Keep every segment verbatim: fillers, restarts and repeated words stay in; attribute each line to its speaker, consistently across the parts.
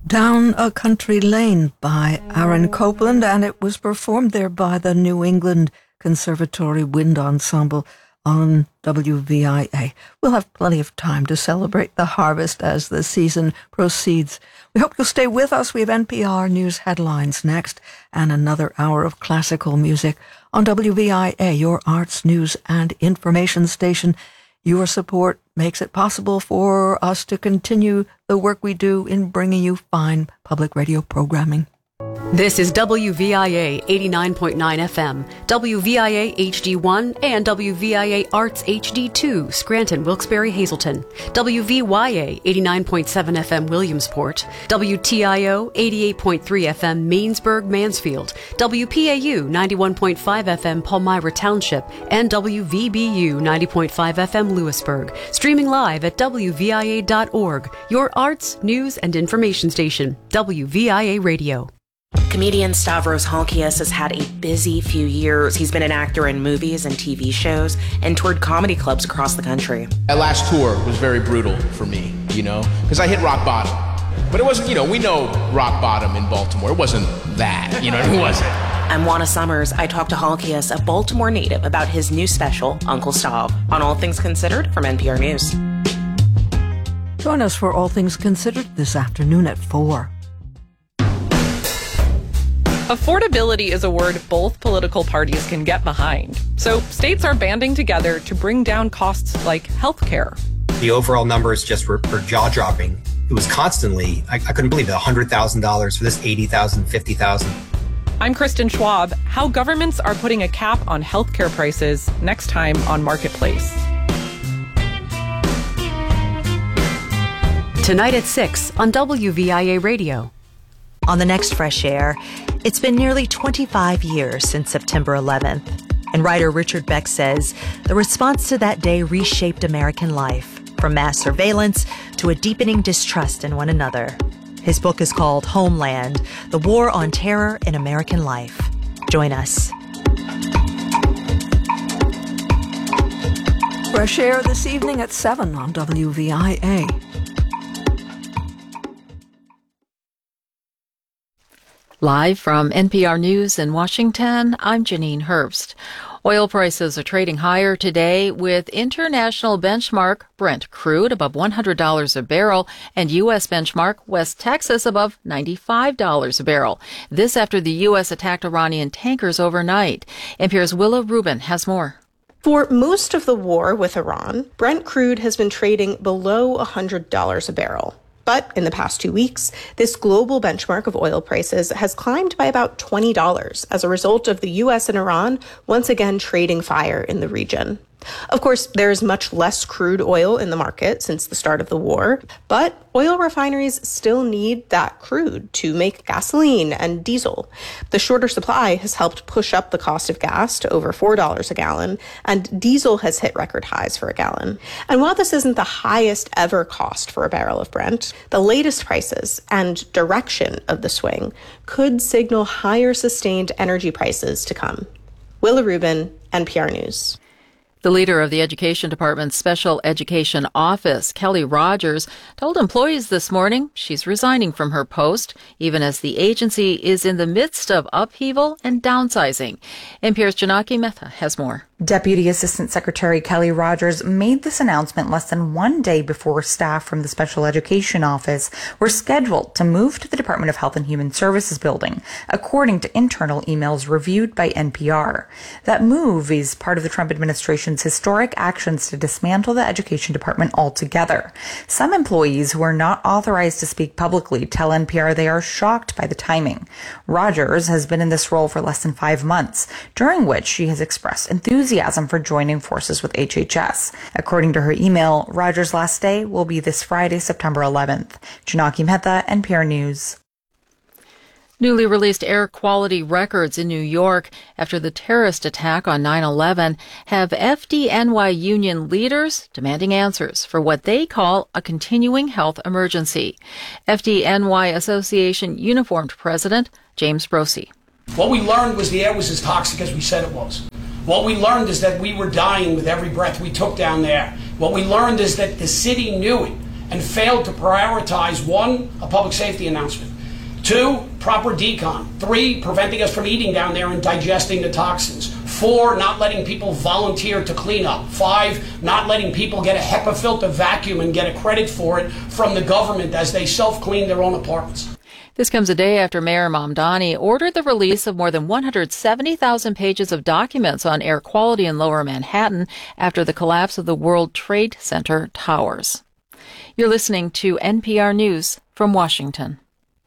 Speaker 1: Down a Country Lane by Aaron Copland, and it was performed there by the New England Conservatory Wind Ensemble on W V I A. We'll have plenty of time to celebrate the harvest as the season proceeds. We hope you'll stay with us. We have N P R News headlines next and another hour of classical music on W V I A, your arts, news, and information station. Your support makes it possible for us to continue the work we do in bringing you fine public radio programming.
Speaker 2: This is W V I A eighty-nine point nine F M, W V I A H D one, and W V I A Arts H D two, Scranton, Wilkes-Barre, Hazleton, W V Y A eighty-nine point seven F M, Williamsport, W T I O eighty-eight point three F M, Mainsburg, Mansfield, W P A U ninety-one point five F M, Palmyra Township, and W V B U ninety point five F M, Lewisburg. Streaming live at W V I A dot org, your arts, news, and information station, W V I A Radio.
Speaker 3: Comedian Stavros Halkias has had a busy few years. He's been an actor in movies and T V shows and toured comedy clubs across the country.
Speaker 4: That last tour was very brutal for me, you know, because I hit rock bottom. But it wasn't, you know, we know rock bottom in Baltimore. It wasn't that, you know, it wasn't.
Speaker 3: I'm Juana Summers. I talked to Halkias, a Baltimore native, about his new special, Uncle Stav, on All Things Considered from N P R News.
Speaker 1: Join us for All Things Considered this afternoon at four.
Speaker 5: Affordability is a word both political parties can get behind. So states are banding together to bring down costs like healthcare.
Speaker 6: The overall numbers just were, were jaw-dropping. It was constantly, I, I couldn't believe it, one hundred thousand dollars for this, eighty thousand dollars, fifty thousand dollars.
Speaker 5: I'm Kristen Schwab. How governments are putting a cap on healthcare prices next time on Marketplace.
Speaker 2: Tonight at six on W V I A Radio.
Speaker 7: On the next Fresh Air, it's been nearly twenty-five years since September eleventh, and writer Richard Beck says the response to that day reshaped American life, from mass surveillance to a deepening distrust in one another. His book is called Homeland: The War on Terror in American Life. Join us.
Speaker 1: Fresh Air this evening at seven on W V I A.
Speaker 8: Live from N P R News in Washington, I'm Janine Herbst. Oil prices are trading higher today with international benchmark Brent crude above one hundred dollars a barrel and U S benchmark West Texas above ninety-five dollars a barrel. This after the U S attacked Iranian tankers overnight. N P R's Willa Rubin has more.
Speaker 9: For most of the war with Iran, Brent crude has been trading below one hundred dollars a barrel. But in the past two weeks, this global benchmark of oil prices has climbed by about twenty dollars as a result of the U S and Iran once again trading fire in the region. Of course, there is much less crude oil in the market since the start of the war, but oil refineries still need that crude to make gasoline and diesel. The shorter supply has helped push up the cost of gas to over four dollars a gallon, and diesel has hit record highs for a gallon. And while this isn't the highest ever cost for a barrel of Brent, the latest prices and direction of the swing could signal higher sustained energy prices to come. Willa Rubin, N P R News.
Speaker 8: The leader of the Education Department's Special Education Office, Kelly Rogers, told employees this morning she's resigning from her post, even as the agency is in the midst of upheaval and downsizing. N P R's Janaki Mehta has more.
Speaker 10: Deputy Assistant Secretary Kelly Rogers made this announcement less than one day before staff from the Special Education Office were scheduled to move to the Department of Health and Human Services building, according to internal emails reviewed by N P R. That move is part of the Trump administration's historic actions to dismantle the Education Department altogether. Some employees who are not authorized to speak publicly tell N P R they are shocked by the timing. Rogers has been in this role for less than five months, during which she has expressed enthusiasm for joining forces with H H S. According to her email, Rogers' last day will be this Friday, September eleventh. Janaki Mehta, N P R News.
Speaker 8: Newly released air quality records in New York after the terrorist attack on nine eleven have F D N Y union leaders demanding answers for what they call a continuing health emergency. F D N Y Association Uniformed President James Brosey.
Speaker 11: What we learned was the air was as toxic as we said it was. What we learned is that we were dying with every breath we took down there. What we learned is that the city knew it. and failed to prioritize, one, a public safety announcement, two, proper decon, three, preventing us from eating down there and digesting the toxins, four, not letting people volunteer to clean up, five, not letting people get a HEPA filter vacuum and get a credit for it from the government as they self-clean their own apartments.
Speaker 8: This comes a day after Mayor Mamdani ordered the release of more than one hundred seventy thousand pages of documents on air quality in Lower Manhattan after the collapse of the World Trade Center towers. You're listening to N P R News from Washington.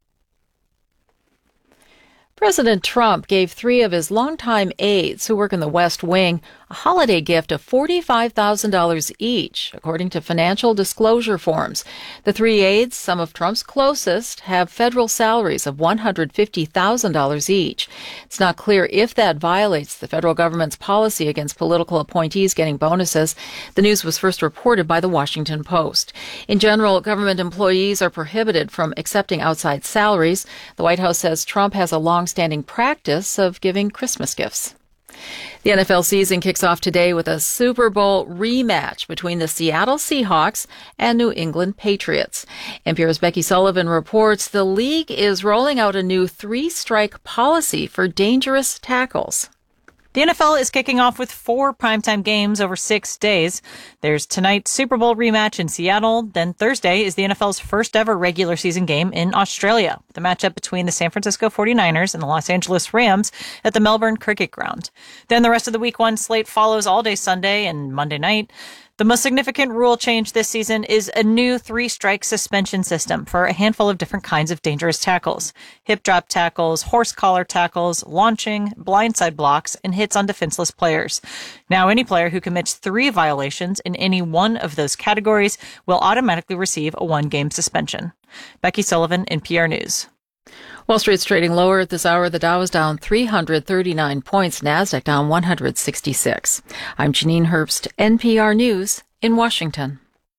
Speaker 8: President Trump gave three of his longtime aides who work in the West Wing a holiday gift of forty-five thousand dollars each, according to financial disclosure forms. The three aides, some of Trump's closest, have federal salaries of one hundred fifty thousand dollars each. It's not clear if that violates the federal government's policy against political appointees getting bonuses. The news was first reported by the Washington Post. In general, government employees are prohibited from accepting outside salaries. The White House says Trump has a long-standing practice of giving Christmas gifts. The N F L season kicks off today with a Super Bowl rematch between the Seattle Seahawks and New England Patriots. N P R's Becky Sullivan reports the league is rolling out a new three-strike policy for dangerous tackles.
Speaker 12: The N F L is kicking off with four primetime games over six days. There's tonight's Super Bowl rematch in Seattle. Then Thursday is the N F L's first ever regular season game in Australia, the matchup between the San Francisco forty-niners and the Los Angeles Rams at the Melbourne Cricket Ground. Then the rest of the week one slate follows all day Sunday and Monday night. The most significant rule change this season is a new three-strike suspension system for a handful of different kinds of dangerous tackles. Hip drop tackles, horse collar tackles, launching, blindside blocks, and hits on defenseless players. Now, any player who commits three violations in any one of those categories will automatically receive a one-game suspension. Becky Sullivan, N P R News.
Speaker 8: Wall Street's trading lower at this hour. The Dow is down three hundred thirty-nine points. NASDAQ down one hundred sixty-six. I'm Janine Herbst, N P R News in Washington.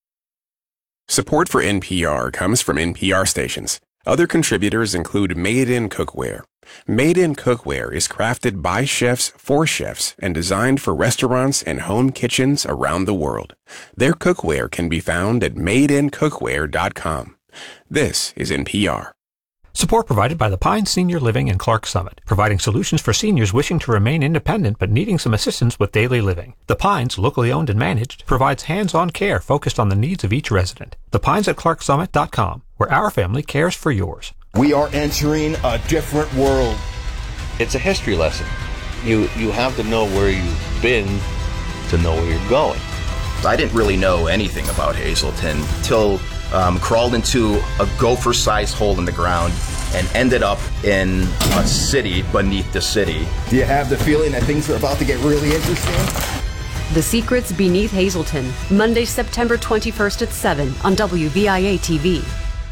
Speaker 13: Support for N P R comes from N P R stations. Other contributors include Made in Cookware. Made in Cookware is crafted by chefs for chefs and designed for restaurants and home kitchens around the world. Their cookware can be found at made in cookware dot com. This is N P R.
Speaker 14: Support provided by the Pines Senior Living in Clark Summit, providing solutions for seniors wishing to remain independent but needing some assistance with daily living. The Pines, locally owned and managed, provides hands-on care focused on the needs of each resident. the pines at clark summit dot com, where our family cares for yours.
Speaker 15: We are entering a different world.
Speaker 16: It's a history lesson. You you have to know where you've been to know where you're going.
Speaker 17: I didn't really know anything about Hazleton until um, crawled into a gopher-sized hole in the ground and ended up in a city beneath the city.
Speaker 15: Do you have the feeling that things are about to get really interesting?
Speaker 2: The Secrets Beneath Hazleton, Monday, September twenty-first at seven on W V I A T V.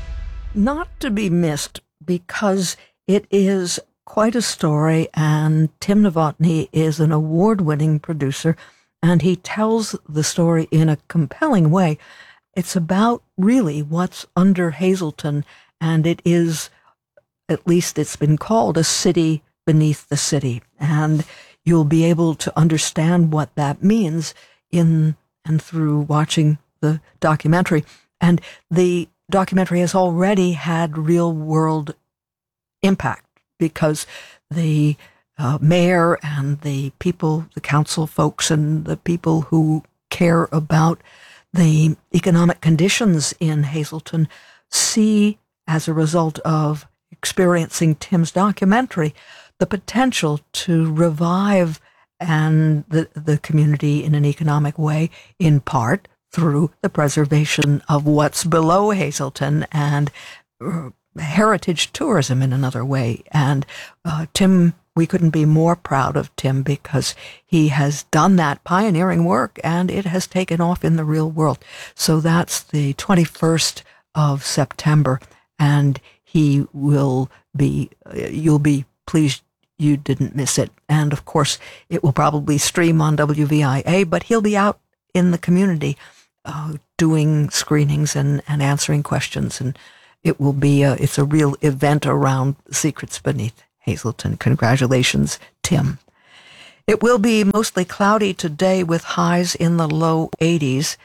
Speaker 1: Not to be missed because it is quite a story, and Tim Novotny is an award-winning producer, and he tells the story in a compelling way. It's about really what's under Hazleton, and it is, at least it's been called, a city beneath the city. And you'll be able to understand what that means in and through watching the documentary. And the documentary has already had real-world impact because the uh, mayor and the people, the council folks, and the people who care about the economic conditions in Hazleton see, as a result of experiencing Tim's documentary, the potential to revive and the, the community in an economic way, in part through the preservation of what's below Hazleton and uh, heritage tourism in another way. And uh, Tim, we couldn't be more proud of Tim because he has done that pioneering work and it has taken off in the real world. So that's the twenty-first of September, and he will be, uh, you'll be pleased you didn't miss it. And of course, it will probably stream on W V I A, but he'll be out in the community uh, doing screenings and, and answering questions. And it will be a, it's a real event around Secrets Beneath Hazleton. Congratulations, Tim. It will be mostly cloudy today with highs in the low eighties.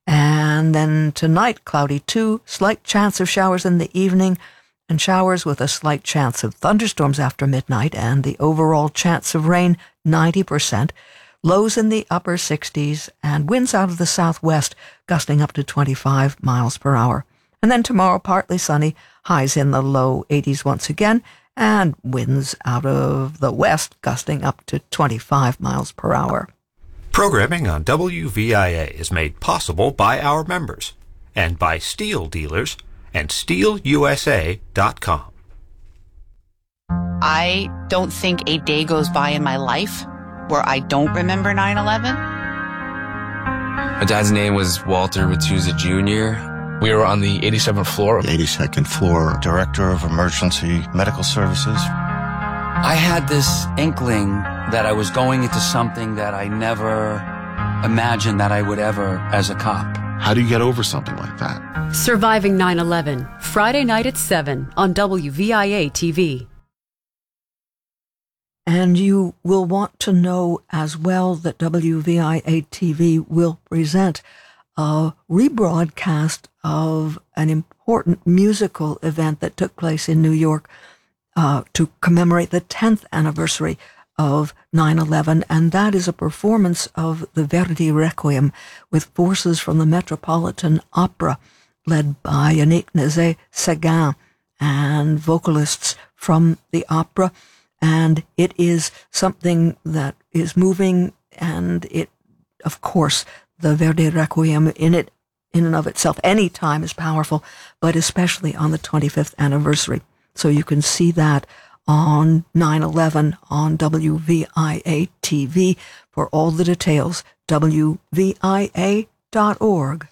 Speaker 1: And then tonight, cloudy too, slight chance of showers in the evening, and showers with a slight chance of thunderstorms after midnight, and the overall chance of rain, ninety percent. Lows in the upper sixties, and winds out of the southwest, gusting up to twenty-five miles per hour. And then tomorrow, partly sunny, highs in the low eighties once again, and winds out of the west, gusting up to twenty-five miles per hour.
Speaker 14: Programming on W V I A is made possible by our members and by steel dealers and steel U S A dot com.
Speaker 18: I don't think a day goes by in my life where I don't remember nine eleven.
Speaker 19: My dad's name was Walter Matuza Junior We were on the eighty-seventh floor.
Speaker 20: eighty-second floor, Director of Emergency Medical Services.
Speaker 21: I had this inkling that I was going into something that I never imagined that I would ever as a cop.
Speaker 22: How do you get over something like that?
Speaker 2: Surviving nine eleven, Friday night at seven on W V I A T V.
Speaker 1: And you will want to know as well that W V I A T V will present a rebroadcast of an important musical event that took place in New York uh, to commemorate the tenth anniversary of nine eleven, and that is a performance of the Verdi Requiem with forces from the Metropolitan Opera, led by Yannick Nézet-Séguin and vocalists from the opera. And it is something that is moving, and it, of course, the Verdi Requiem in it, in and of itself, any time is powerful, but especially on the twenty-fifth anniversary. So you can see that on nine eleven on W V I A T V. For all the details, W V I A dot org.